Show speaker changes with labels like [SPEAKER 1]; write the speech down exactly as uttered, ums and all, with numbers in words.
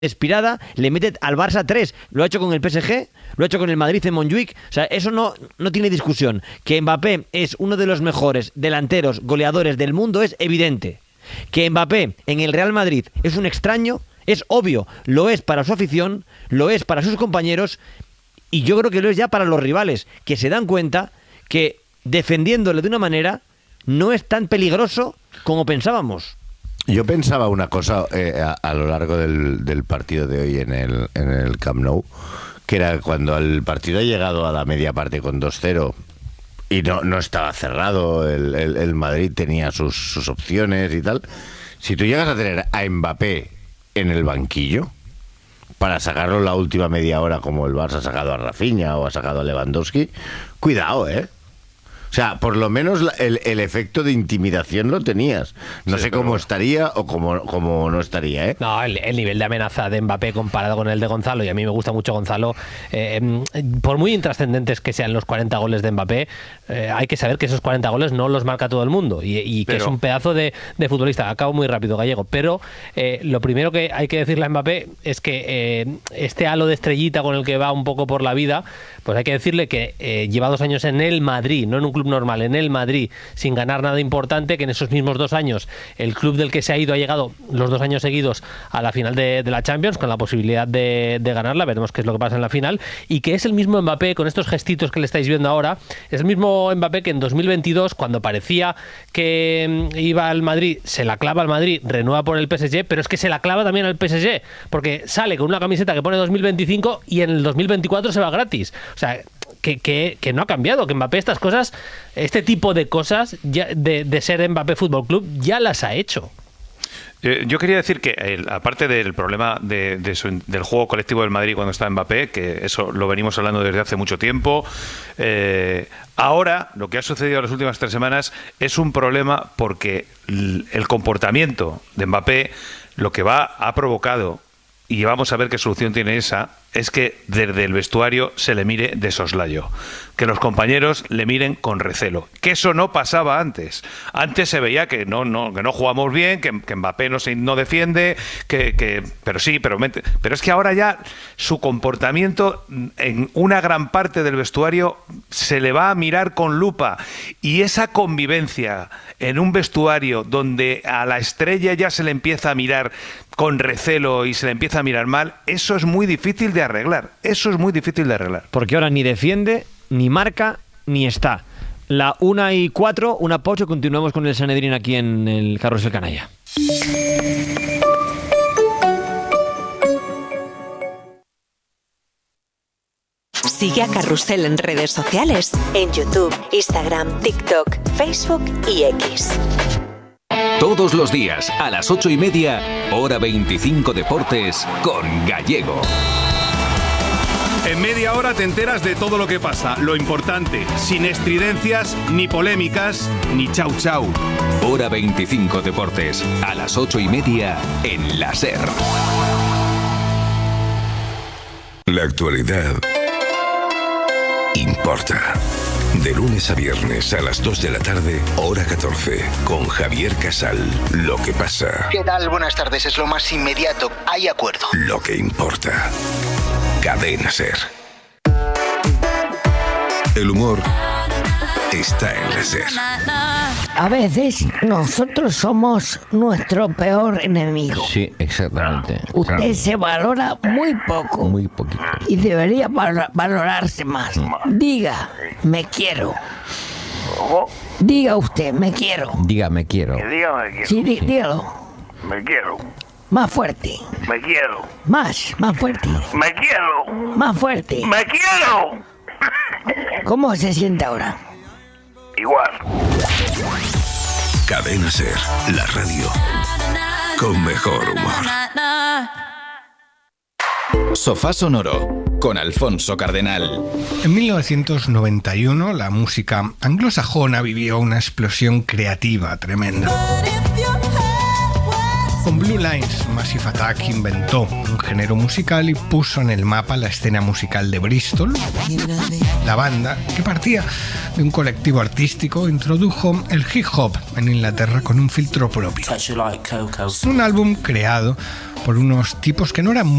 [SPEAKER 1] Espirada, le mete al Barça tres. Lo ha hecho con el P S G, lo ha hecho con el Madrid en Montjuic. O sea, eso no, no tiene discusión. Que Mbappé es uno de los mejores delanteros, goleadores del mundo, es evidente. Que Mbappé en el Real Madrid es un extraño, es obvio. Lo es para su afición, lo es para sus compañeros, y yo creo que lo es ya para los rivales, que se dan cuenta que defendiéndole de una manera no es tan peligroso como pensábamos.
[SPEAKER 2] Yo pensaba una cosa eh, a, a lo largo del, del partido de hoy en el, en el Camp Nou, que era cuando el partido ha llegado a la media parte con dos cero y no, no estaba cerrado, el, el, el Madrid tenía sus, sus opciones y tal. Si tú llegas a tener a Mbappé en el banquillo para sacarlo la última media hora, como el Barça ha sacado a Rafinha o ha sacado a Lewandowski, cuidado, ¿eh? O sea, por lo menos el, el efecto de intimidación lo tenías. No sí, sé cómo estaría o cómo, cómo no estaría, ¿eh?
[SPEAKER 3] No, el, el nivel de amenaza de Mbappé comparado con el de Gonzalo, y a mí me gusta mucho Gonzalo, eh, por muy intrascendentes que sean los cuarenta goles de Mbappé, eh, hay que saber que esos cuarenta goles no los marca todo el mundo y, y que pero... es un pedazo de, de futbolista. Acabo muy rápido, Gallego, pero eh, lo primero que hay que decirle a Mbappé es que eh, este halo de estrellita con el que va un poco por la vida, pues hay que decirle que eh, lleva dos años en el Madrid, no en un club normal, en el Madrid, sin ganar nada importante, que en esos mismos dos años el club del que se ha ido ha llegado los dos años seguidos a la final de, de la Champions, con la posibilidad de, de ganarla, veremos qué es lo que pasa en la final, y que es el mismo Mbappé, con estos gestitos que le estáis viendo ahora, es el mismo Mbappé que en dos mil veintidós, cuando parecía que iba al Madrid, se la clava al Madrid, renueva por el P S G, pero es que se la clava también al P S G, porque sale con una camiseta que pone dos mil veinticinco y en el dos mil veinticuatro se va gratis. O sea, Que, que, que no ha cambiado, que Mbappé estas cosas, este tipo de cosas ya, de, de ser Mbappé Fútbol Club, ya las ha hecho.
[SPEAKER 4] Eh, yo quería decir que, el, aparte del problema de, de su, del juego colectivo del Madrid cuando está Mbappé, que eso lo venimos hablando desde hace mucho tiempo, eh, ahora lo que ha sucedido en las últimas tres semanas es un problema porque el, el comportamiento de Mbappé lo que va ha provocado, y vamos a ver qué solución tiene esa, es que desde el vestuario se le mire de soslayo, que los compañeros le miren con recelo, que eso no pasaba antes. Antes se veía que no no que no jugamos bien, que, que Mbappé no se no defiende, que, que pero sí, pero pero es que ahora ya su comportamiento en una gran parte del vestuario se le va a mirar con lupa, y esa convivencia en un vestuario donde a la estrella ya se le empieza a mirar con recelo y se le empieza a mirar mal, eso es muy difícil de arreglar. Eso es muy difícil de arreglar.
[SPEAKER 1] Porque ahora ni defiende, ni marca, ni está. La una y cuatro, una pocho, continuamos con el Sanedrín aquí en el Carrusel Canalla.
[SPEAKER 5] Sigue a Carrusel en redes sociales, en YouTube, Instagram, TikTok, Facebook y X.
[SPEAKER 6] Todos los días, a las ocho y media, hora veinticinco Deportes, con Gallego.
[SPEAKER 7] En media hora te enteras de todo lo que pasa, lo importante, sin estridencias, ni polémicas, ni chau chau.
[SPEAKER 6] Hora veinticinco Deportes, a las ocho y media, en la SER.
[SPEAKER 8] La actualidad importa. De lunes a viernes a las dos de la tarde, hora catorce, con Javier Casal. Lo que pasa.
[SPEAKER 9] ¿Qué tal? Buenas tardes, es lo más inmediato. Hay acuerdo.
[SPEAKER 8] Lo que importa. Cadena SER. El humor está en la SER.
[SPEAKER 10] A veces nosotros somos nuestro peor enemigo.
[SPEAKER 11] Sí, exactamente.
[SPEAKER 10] Usted
[SPEAKER 11] claro.
[SPEAKER 10] se valora muy poco.
[SPEAKER 11] Muy poquito.
[SPEAKER 10] Y debería valorarse más. Diga, me quiero. Diga usted, me quiero.
[SPEAKER 11] Diga, me quiero.
[SPEAKER 12] Diga, me quiero.
[SPEAKER 10] Sí, dí, dígalo.
[SPEAKER 12] Me quiero.
[SPEAKER 10] Más fuerte.
[SPEAKER 12] Me quiero.
[SPEAKER 10] Más, más fuerte.
[SPEAKER 12] Me quiero.
[SPEAKER 10] Más fuerte.
[SPEAKER 12] Me quiero.
[SPEAKER 10] ¿Cómo se siente ahora?
[SPEAKER 12] Igual.
[SPEAKER 8] Cadena SER, la radio con mejor humor.
[SPEAKER 13] Sofá Sonoro con Alfonso Cardenal.
[SPEAKER 14] En mil novecientos noventa y uno la música anglosajona vivió una explosión creativa tremenda. Con Blue Lines, Massive Attack inventó un género musical y puso en el mapa la escena musical de Bristol. La banda, que partía de un colectivo artístico, introdujo el hip hop en Inglaterra con un filtro propio. Un álbum creado por unos tipos que no eran